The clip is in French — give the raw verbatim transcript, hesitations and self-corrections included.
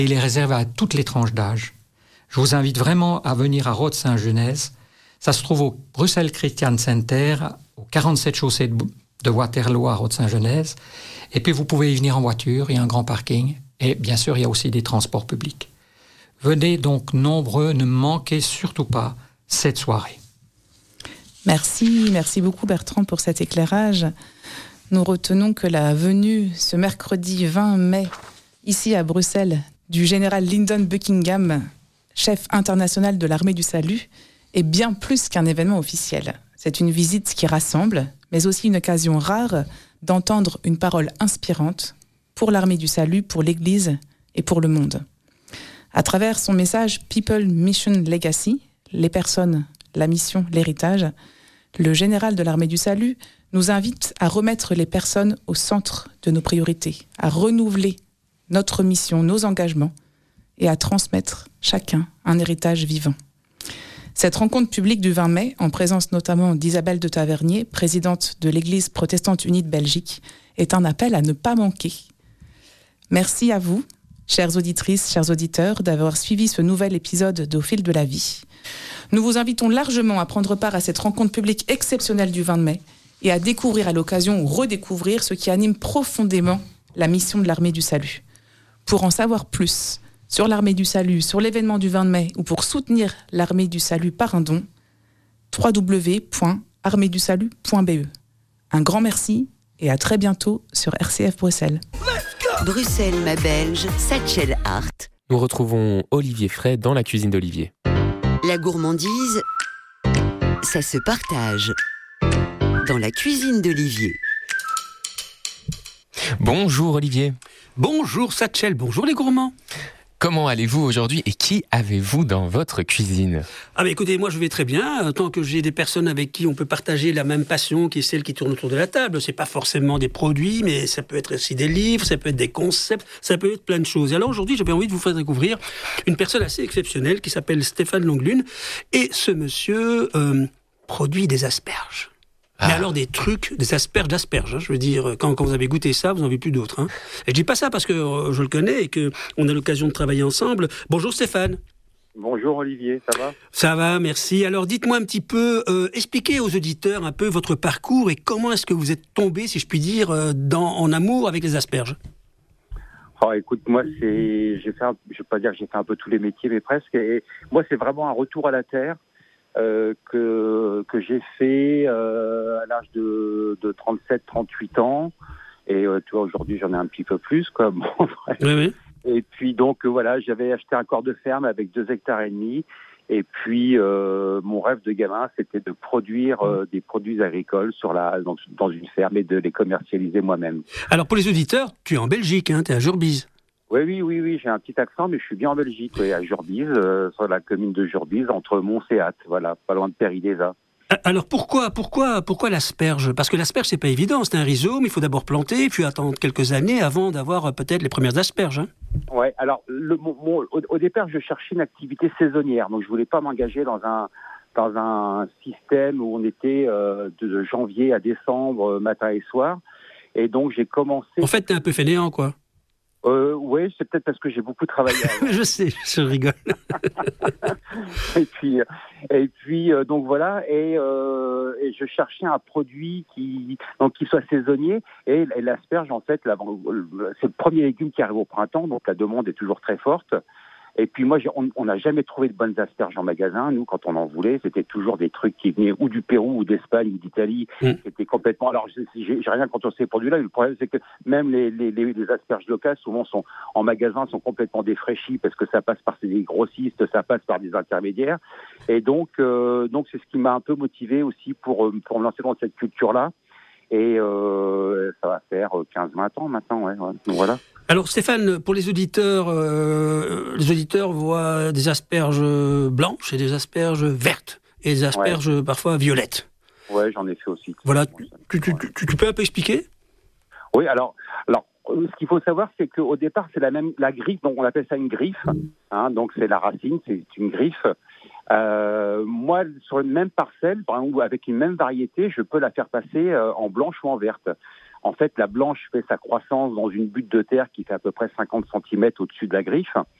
Il est réservé à toutes les tranches d'âge. Je vous invite vraiment à venir à Rhodes-Saint-Genèse. Ça se trouve au Bruxelles Christian Center, au quarante-sept chaussée de, de Waterloo à Rhodes-Saint-Genèse. Et puis vous pouvez y venir en voiture, il y a un grand parking. Et bien sûr, il y a aussi des transports publics. Venez donc nombreux, ne manquez surtout pas cette soirée. Merci, merci beaucoup Bertrand pour cet éclairage. Nous retenons que la venue ce mercredi vingt mai, ici à Bruxelles, du général Lyndon Buckingham, chef international de l'armée du salut, est bien plus qu'un événement officiel. C'est une visite qui rassemble, mais aussi une occasion rare d'entendre une parole inspirante pour l'armée du salut, pour l'Église et pour le monde. À travers son message People, Mission, Legacy, les personnes, la mission, l'héritage, le général de l'armée du salut nous invite à remettre les personnes au centre de nos priorités, à renouveler notre mission, nos engagements et à transmettre chacun un héritage vivant. Cette rencontre publique du vingt mai, en présence notamment d'Isabelle de Tavernier, présidente de l'Église protestante unie de Belgique, est un appel à ne pas manquer. Merci à vous, chères auditrices, chers auditeurs, d'avoir suivi ce nouvel épisode d'Au fil de la vie. Nous vous invitons largement à prendre part à cette rencontre publique exceptionnelle du vingt mai et à découvrir à l'occasion ou redécouvrir ce qui anime profondément la mission de l'armée du salut. Pour en savoir plus sur l'armée du salut, sur l'événement du vingt mai ou pour soutenir l'armée du salut par un don, w w w point armée du salut point b e. Un grand merci et à très bientôt sur R C F Bruxelles. Bruxelles, ma belge, Satchel Art. Nous retrouvons Olivier Fray dans la cuisine d'Olivier. La gourmandise, ça se partage. Dans la cuisine d'Olivier. Bonjour Olivier. Bonjour Satchel, bonjour les gourmands. Comment allez-vous aujourd'hui et qui avez-vous dans votre cuisine ? Ah bah écoutez, moi je vais très bien, tant que j'ai des personnes avec qui on peut partager la même passion qui est celle qui tourne autour de la table. C'est pas forcément des produits, mais ça peut être aussi des livres, ça peut être des concepts, ça peut être plein de choses. Et alors aujourd'hui, j'avais envie de vous faire découvrir une personne assez exceptionnelle qui s'appelle Stéphane Longlune. Et ce monsieur euh, produit des asperges. Ah. Mais alors des trucs, des asperges d'asperges. Hein, je veux dire, quand, quand vous avez goûté ça, vous n'en avez plus d'autres. Hein. Et je dis pas ça parce que euh, je le connais et qu'on a l'occasion de travailler ensemble. Bonjour Stéphane. Bonjour Olivier, ça va ? Ça va, merci. Alors dites-moi un petit peu, euh, expliquez aux auditeurs un peu votre parcours et comment est-ce que vous êtes tombé, si je puis dire, euh, dans, en amour avec les asperges. Oh, écoute, moi, c'est, j'ai fait un, je ne vais pas dire que j'ai fait un peu tous les métiers, mais presque. Et moi, c'est vraiment un retour à la terre. Euh, que que j'ai fait euh, à l'âge de, de trente-sept trente-huit ans et euh, tu vois aujourd'hui j'en ai un petit peu plus quoi. Bon, bref. Oui, oui. Et puis donc euh, voilà, j'avais acheté un corps de ferme avec deux hectares et demi et puis euh, mon rêve de gamin c'était de produire euh, des produits agricoles sur la dans, dans une ferme et de les commercialiser moi-même. Alors pour les auditeurs, tu es en Belgique, hein, tu es à Jurbise. Oui, oui, oui, oui, j'ai un petit accent, mais je suis bien en Belgique, oui, à Jurbise, euh, sur la commune de Jurbise, entre Mons et Ath, voilà, pas loin de Péry-des-A. Alors pourquoi, pourquoi, pourquoi l'asperge ? Parce que l'asperge, c'est pas évident, c'est un rhizome, il faut d'abord planter, puis attendre quelques années avant d'avoir peut-être les premières asperges. Hein. Ouais, alors le, mon, mon, au, au départ, je cherchais une activité saisonnière, donc je voulais pas m'engager dans un dans un système où on était euh, de, de janvier à décembre, matin et soir, et donc j'ai commencé. En fait, t'es un peu fainéant, quoi. Euh, oui, c'est peut-être parce que j'ai beaucoup travaillé. Je sais, je rigole. et puis, et puis, euh, donc voilà, et, euh, et je cherchais un produit qui, donc qui soit saisonnier. Et, et l'asperge, en fait, la, c'est le premier légume qui arrive au printemps, donc la demande est toujours très forte. Et puis moi, on n'a jamais trouvé de bonnes asperges en magasin. Nous, quand on en voulait, c'était toujours des trucs qui venaient ou du Pérou, ou d'Espagne, ou d'Italie. Mmh. C'était complètement... Alors, j'ai, j'ai rien contre ces produits-là. Le problème, c'est que même les, les, les asperges locales, souvent, sont en magasin, sont complètement défraîchies parce que ça passe par des grossistes, ça passe par des intermédiaires. Et donc, euh, donc c'est ce qui m'a un peu motivé aussi pour, pour me lancer dans cette culture-là. Et euh, ça va faire quinze vingt ans maintenant, ouais. ouais. Donc, voilà. Alors Stéphane, pour les auditeurs, euh, les auditeurs voient des asperges blanches et des asperges vertes et des asperges ouais. parfois violettes. Ouais, j'en ai fait aussi. Voilà, tu, tu, tu, tu peux un peu expliquer ? Oui, alors, alors ce qu'il faut savoir, c'est qu'au départ, c'est la même, la griffe, donc on appelle ça une griffe, hein, donc c'est la racine, c'est une griffe. Euh, moi, sur une même parcelle, par exemple, avec une même variété, je peux la faire passer euh, en blanche ou en verte. En fait, la blanche fait sa croissance dans une butte de terre qui fait à peu près cinquante centimètres au-dessus de la griffe.